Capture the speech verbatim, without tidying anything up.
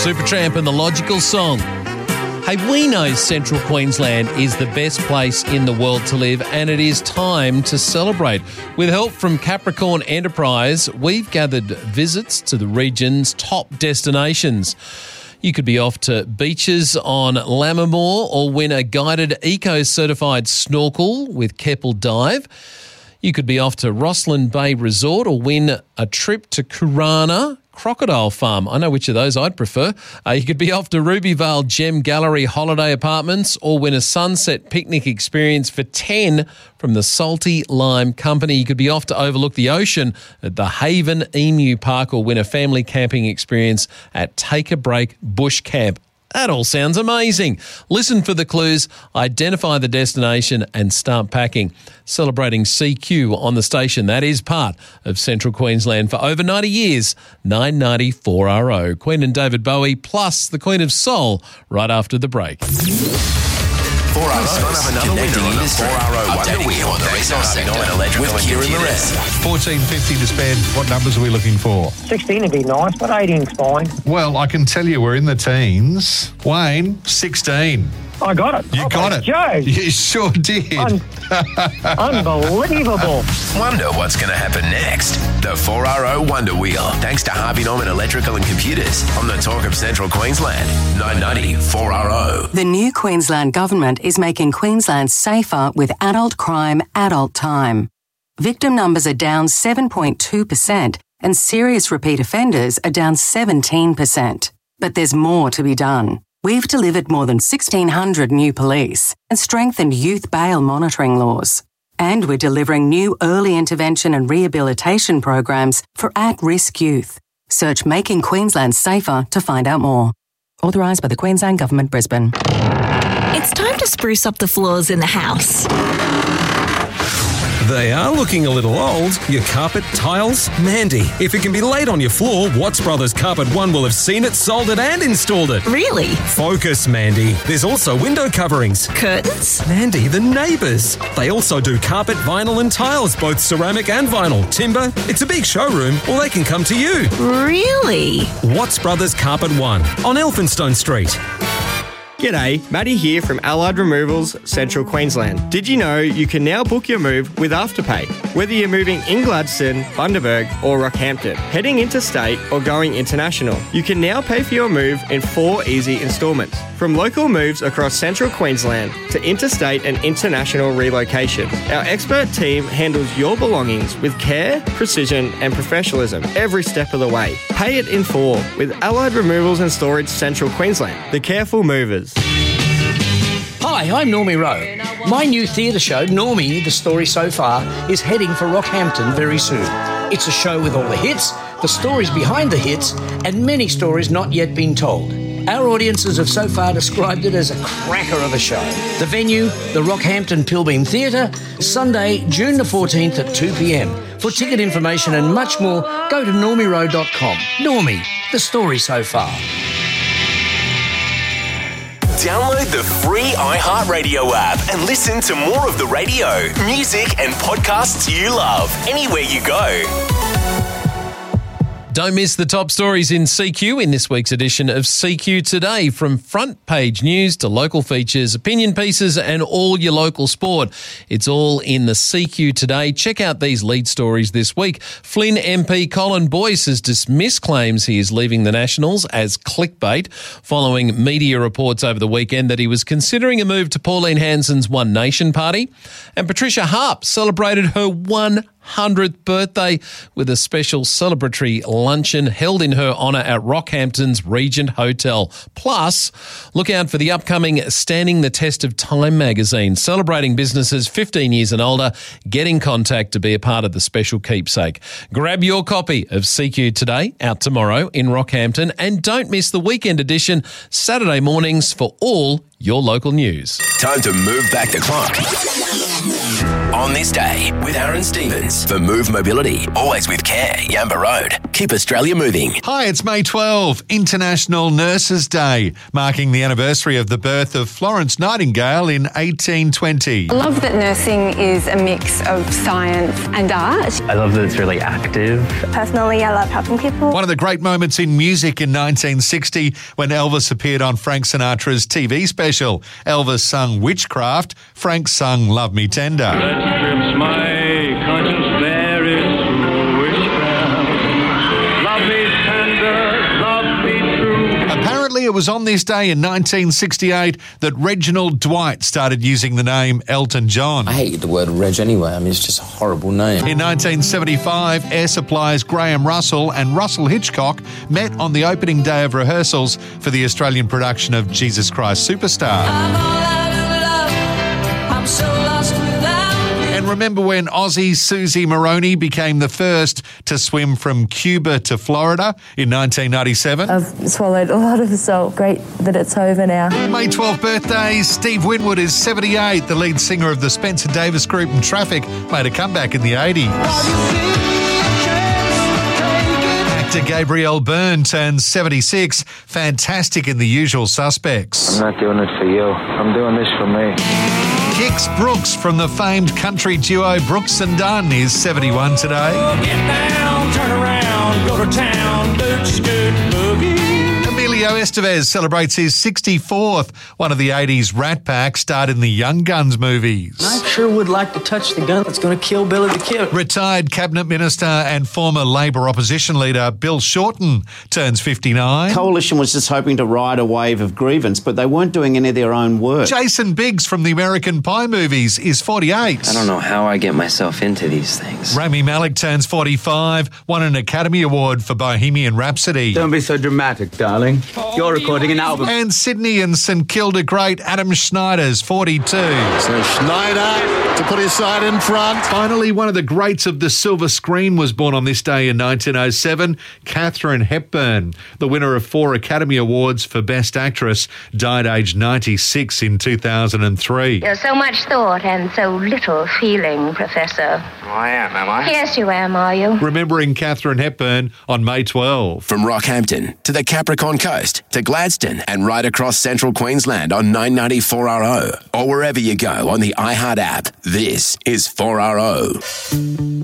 Supertramp and The Logical Song. Hey, we know Central Queensland is the best place in the world to live, and it is time to celebrate. With help from Capricorn Enterprise, we've gathered visits to the region's top destinations. You could be off to beaches on Lammermoor or win a guided eco-certified snorkel with Keppel Dive. You could be off to Roslyn Bay Resort or win a trip to Kurana Crocodile Farm. I know which of those I'd prefer. Uh, you could be off to Rubyvale Gem Gallery Holiday Apartments or win a sunset picnic experience for ten from the Salty Lime Company. You could be off to overlook the ocean at the Haven Emu Park or win a family camping experience at Take a Break Bush Camp. That all sounds amazing. Listen for the clues, identify the destination and start packing. Celebrating C Q on the station. That is part of Central Queensland for over ninety years. nine ninety four R O. Queen and David Bowie plus the Queen of Soul right after the break. four R O connecting industry. four R O Wonder Wheel on the resource sector with Kieran Moran. fourteen fifty to spend. What numbers are we looking for? sixteen would be nice, but eighteen's fine. Well, I can tell you we're in the teens. Wayne, sixteen. I got it. You oh, got it. Joe. You sure did. Un- Unbelievable. Wonder what's going to happen next. The four R O Wonder Wheel. Thanks to Harvey Norman Electrical and Computers on the Talk of Central Queensland. nine ninety four R O. The new Queensland Government is making Queensland safer with adult crime, adult time. Victim numbers are down seven point two percent and serious repeat offenders are down seventeen percent. But there's more to be done. We've delivered more than sixteen hundred new police and strengthened youth bail monitoring laws. And we're delivering new early intervention and rehabilitation programs for at-risk youth. Search Making Queensland Safer to find out more. Authorised by the Queensland Government, Brisbane. It's time to spruce up the floors in the house. They are looking a little old. Your carpet, tiles, Mandy. If it can be laid on your floor, Watts Brothers Carpet One will have seen it, sold it and installed it. Really? Focus, Mandy. There's also window coverings. Curtains? Mandy, the neighbours. They also do carpet, vinyl and tiles, both ceramic and vinyl. Timber. It's a big showroom, or they can come to you. Really? Watts Brothers Carpet One on Elphinstone Street. G'day, Matty here from Allied Removals, Central Queensland. Did you know you can now book your move with Afterpay? Whether you're moving in Gladstone, Bundaberg or Rockhampton, heading interstate or going international, you can now pay for your move in four easy instalments. From local moves across Central Queensland to interstate and international relocation, our expert team handles your belongings with care, precision and professionalism every step of the way. Pay it in full with Allied Removals and Storage Central Queensland, the careful movers. Hi, I'm Normie Rowe. My new theatre show, Normie, The Story So Far, is heading for Rockhampton very soon. It's a show with all the hits, the stories behind the hits, and many stories not yet been told. Our audiences have so far described it as a cracker of a show. The venue, the Rockhampton Pilbeam Theatre, Sunday, June the fourteenth at two p.m. For ticket information and much more, go to normie rowe dot com. Normie, The Story So Far. Download the free iHeartRadio app and listen to more of the radio, music and podcasts you love anywhere you go. Don't miss the top stories in C Q in this week's edition of C Q Today. From front page news to local features, opinion pieces and all your local sport. It's all in the C Q Today. Check out these lead stories this week. Flynn M P Colin Boyce has dismissed claims he is leaving the Nationals as clickbait following media reports over the weekend that he was considering a move to Pauline Hanson's One Nation party. And Patricia Harp celebrated her one hundredth birthday with a special celebratory luncheon held in her honour at Rockhampton's Regent Hotel. Plus, look out for the upcoming Standing the Test of Time magazine, celebrating businesses fifteen years and older. Get in contact to be a part of the special keepsake. Grab your copy of C Q Today, out tomorrow in Rockhampton, and don't miss the weekend edition Saturday mornings for all your local news. Time to move back the clock. On this day with Aaron Stevens for Move Mobility. Always with care. Yamba Road. Keep Australia moving. Hi, it's May twelfth, International Nurses Day, marking the anniversary of the birth of Florence Nightingale in eighteen twenty. I love that nursing is a mix of science and art. I love that it's really active. Personally, I love helping people. One of the great moments in music in nineteen sixty when Elvis appeared on Frank Sinatra's T V special. Elvis sung Witchcraft, Frank sung Love Me Tender. Strips my conscience very through witchcraft. Love me tender, love me true. Apparently it was on this day in nineteen sixty-eight that Reginald Dwight started using the name Elton John. I hate the word Reg anyway. I mean, it's just a horrible name. In nineteen seventy-five, Air Supply's Graham Russell and Russell Hitchcock met on the opening day of rehearsals for the Australian production of Jesus Christ Superstar. I'm all out of love. I'm so lost without you. And remember when Aussie Susie Moroney became the first to swim from Cuba to Florida in nineteen ninety-seven? I've swallowed a lot of salt. Great that it's over now. May twelfth birthdays. Steve Winwood is seventy-eight. The lead singer of the Spencer Davis Group and Traffic made a comeback in the eighties. Actor Gabrielle Byrne turns seventy-six. Fantastic in The Usual Suspects. I'm not doing it for you. I'm doing this for me. Kix Brooks from the famed country duo Brooks and Dunn is seventy-one today. Get down, turn around, go to town, boot scoot boogie. Emilio Estevez celebrates his sixty-fourth. One of the eighties Rat Pack starred in the Young Guns movies. I sure would like to touch the gun that's going to kill Billy the Kid. Retired Cabinet Minister and former Labor opposition leader Bill Shorten turns fifty-nine. Coalition was just hoping to ride a wave of grievance, but they weren't doing any of their own work. Jason Biggs from the American Pie movies is forty-eight. I don't know how I get myself into these things. Rami Malek turns forty-five, won an Academy Award for Bohemian Rhapsody. Don't be so dramatic, darling. You're recording an album. And Sydney and St Kilda great Adam Schneider's forty-two. So Schneider to put his side in front. Finally, one of the greats of the silver screen was born on this day in nineteen oh seven, Katharine Hepburn. The winner of four Academy Awards for Best Actress, died aged ninety-six in two thousand three. There's so much thought and so little feeling, Professor. Oh, I am, am I? Yes, you am, are you? Remembering Katharine Hepburn on May twelfth. From Rockhampton to the Capricorn Coast to Gladstone and right across central Queensland on nine ninety four R O or wherever you go on the iHeart app. This is four R O.